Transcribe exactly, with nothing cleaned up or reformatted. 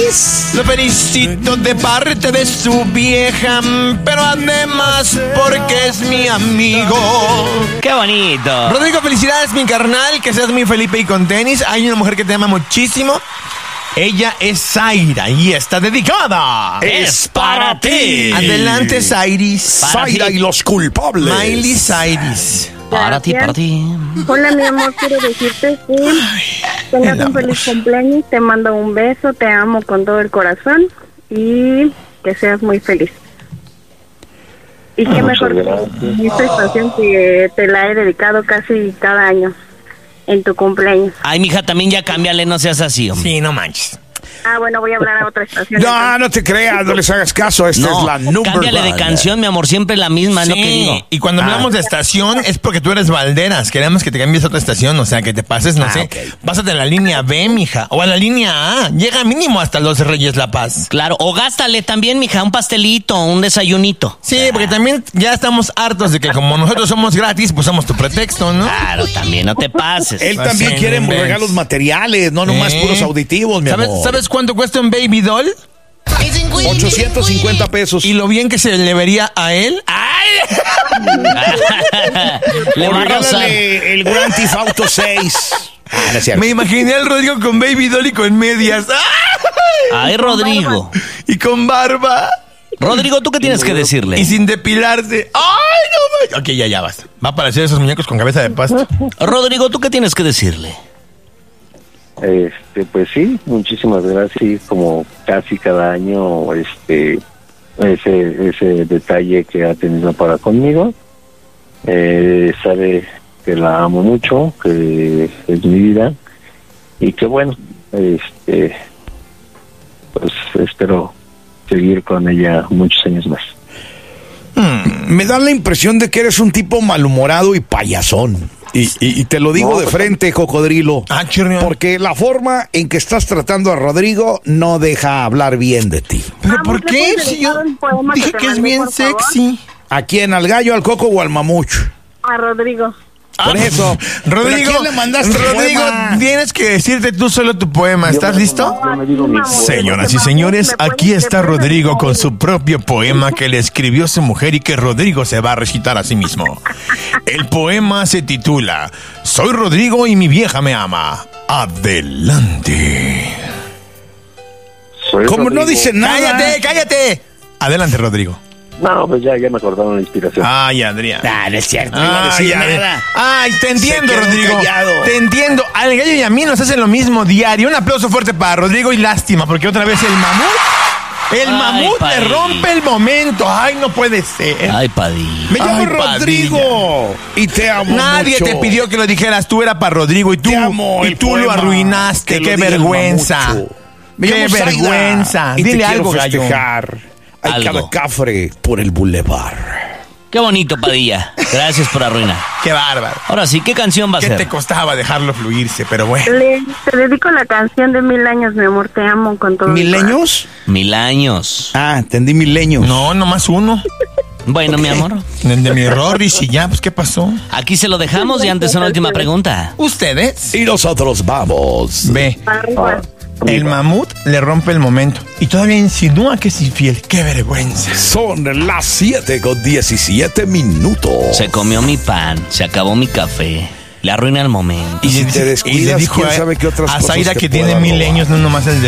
feliz. Lo felicito de parte de su vieja, pero además porque es mi amigo. ¡Qué bonito! Rodrigo, felicidades, mi carnal, que seas muy feliz y con tenis. Hay una mujer que te ama muchísimo. Ella es Zaira y está dedicada. Es para ti. Adelante, Zairis. Zaira y los culpables. Miley Cyrus. Para ti, para ti. Hola, mi amor, quiero decirte que tengas un feliz cumpleaños, te mando un beso, te amo con todo el corazón y que seas muy feliz. Y qué mejor que esta estación que te la he dedicado casi cada año en tu cumpleaños. Ay, mija, también ya cámbiale, no seas así, hombre. Sí, no manches. Ah, bueno, voy a hablar a otra estación. No, no te creas, no les hagas caso. Esta No, es la number cámbiale de one. canción, mi amor, siempre la misma, es lo que digo. Y cuando hablamos de estación es porque tú eres Valderas. Queremos que te cambies a otra estación, o sea, que te pases, no Ah, sé. ok. Pásate a la línea B, mija, o a la línea A. Llega mínimo hasta Los Reyes La Paz. Claro, o gástale también, mija, un pastelito, un desayunito. Sí, porque también ya estamos hartos de que como nosotros somos gratis, pues somos tu pretexto, ¿no? Claro, también, no te pases. Él Pues también sí, quiere no regalos inventes. materiales, no nomás Sí. puros auditivos, mi ¿Sabes, amor. ¿Sabes cuánto cuesta un baby doll? ochocientos cincuenta pesos. Y lo bien que se le vería a él. ¡Ay! Le va a rozar. Regálale el Grand Theft Auto seis. Ah, no es cierto. Me imaginé al Rodrigo con baby doll y con medias. ¡Ay! Ay, Rodrigo. Y con barba. Rodrigo, ¿tú qué tienes que decirle? Y sin depilarse. ¡Ay, no! me- Ok, ya, ya basta. Va a aparecer esos muñecos con cabeza de pasto. Rodrigo, ¿tú qué tienes que decirle? Este, pues sí, muchísimas gracias. Como casi cada año, este, ese, ese detalle que ha tenido para conmigo, eh, sabe que la amo mucho, que es mi vida y que bueno, este, pues espero seguir con ella muchos años más. Me da la impresión de que eres un tipo malhumorado y payasón. Y, y- y te lo digo No, de pues, frente, cocodrilo. Ah, chirrión. Porque la forma en que estás tratando a Rodrigo no deja hablar bien de ti. ¿Pero Vamos, por ¿le qué? puedes Si yo dedicar un poema dije que te que es mandé, bien por favor? sexy. ¿A quién? ¿Al gallo, al coco o al mamuch? A Rodrigo. Por eso. ¿Pero a Rodrigo, quién le mandaste el Rodrigo, poema? tienes que decirte tú solo tu poema. ¿Estás Yo me- listo? yo me digo mi poema. Señoras y señores, aquí está Rodrigo con su propio poema que le escribió su mujer y que Rodrigo se va a recitar a sí mismo. El poema se titula Soy Rodrigo y mi vieja me ama. Adelante. Soy Como no Rodrigo. dice nada. ¡Cállate, cállate! Adelante, Rodrigo. No, pues ya, ya me acordaron la inspiración. Ay, Adrián. Ah, no es cierto, no iba a decir Ay, Adrián. nada. Ay, te entiendo, Se quedó Rodrigo. callado. Te entiendo. Al gallo y a mí nos hacen lo mismo diario. Un aplauso fuerte para Rodrigo y lástima, porque otra vez el mamut. El Ay, mamut le Padilla. rompe el momento. Ay, no puede ser. Ay, Padilla. Me llamo Ay, Rodrigo y te amo Nadie mucho. te pidió que lo dijeras. Tú era para Rodrigo y tú, Te amo, y el tú lo poema, arruinaste. que lo Qué diga el vergüenza. mamucho. Me Qué llamo Zaida vergüenza. y te Dile quiero algo, gallo. festejar. Hay Algo. cada cafre por el bulevar. Qué bonito, Padilla. Gracias por arruinar. Qué bárbaro. Ahora sí, ¿qué canción va a ¿Qué ser? te costaba dejarlo fluirse? Pero bueno. Le, te dedico la canción de Mil Años, mi amor, te amo con todo mi corazón. ¿Mileños? Mil años. Ah, entendí mileños. No, nomás uno. Bueno, mi amor, De, de mi Rorris y ya, pues, ¿qué pasó? aquí se lo dejamos y antes una última pregunta. ¿Ustedes? Y nosotros vamos. Ve, Arriba. el mamut le rompe el momento y todavía insinúa que es infiel. ¡Qué vergüenza! Son las siete con diecisiete minutos. Se comió mi pan, se acabó mi café, le arruina el momento. Y si le te dice- descuidas, y le dijo quién a, sabe qué otras a cosas Zaira te que pueda tiene mil robar. años, no nomás el de